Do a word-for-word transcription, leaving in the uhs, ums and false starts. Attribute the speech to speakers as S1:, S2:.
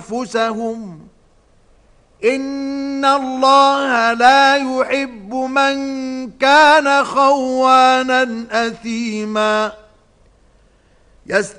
S1: أنفسهم إن الله لا يحب من كان خوانا أثيما